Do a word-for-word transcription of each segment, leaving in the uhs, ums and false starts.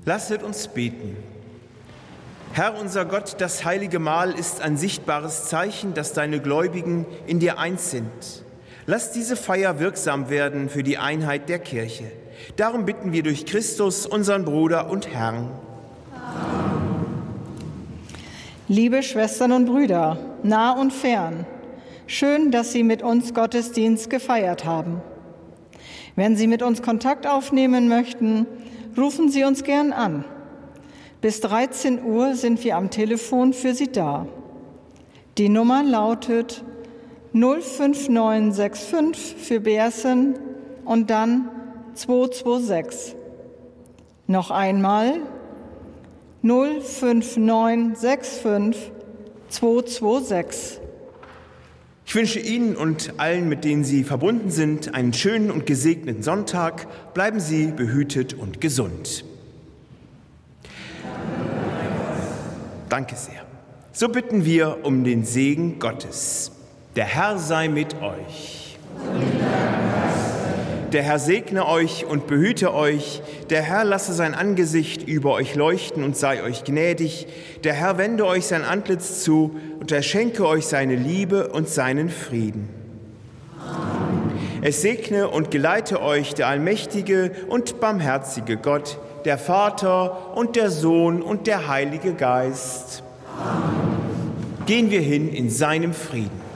Lasset uns beten. Herr unser Gott, das heilige Mahl ist ein sichtbares Zeichen, dass deine Gläubigen in dir eins sind. Lass diese Feier wirksam werden für die Einheit der Kirche. Darum bitten wir durch Christus, unseren Bruder und Herrn. Amen. Liebe Schwestern und Brüder, nah und fern, schön, dass Sie mit uns Gottesdienst gefeiert haben. Wenn Sie mit uns Kontakt aufnehmen möchten, rufen Sie uns gern an. Bis dreizehn Uhr sind wir am Telefon für Sie da. Die Nummer lautet null fünf neun sechs fünf für Beersen und dann zwei zwei sechs. Noch einmal null fünf neun sechs fünf zwei zwei sechs. Ich wünsche Ihnen und allen, mit denen Sie verbunden sind, einen schönen und gesegneten Sonntag. Bleiben Sie behütet und gesund. Danke sehr. So bitten wir um den Segen Gottes. Der Herr sei mit euch. Der Herr segne euch und behüte euch. Der Herr lasse sein Angesicht über euch leuchten und sei euch gnädig. Der Herr wende euch sein Antlitz zu und er schenke euch seine Liebe und seinen Frieden. Amen. Es segne und geleite euch der allmächtige und barmherzige Gott, der Vater und der Sohn und der Heilige Geist. Amen. Gehen wir hin in seinem Frieden.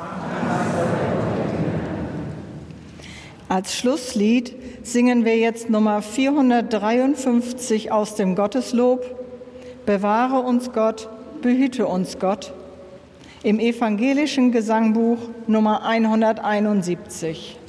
Als Schlusslied singen wir jetzt Nummer vierhundertdreiundfünfzig aus dem Gotteslob. Bewahre uns Gott, behüte uns Gott. Im evangelischen Gesangbuch Nummer hunderteinundsiebzig.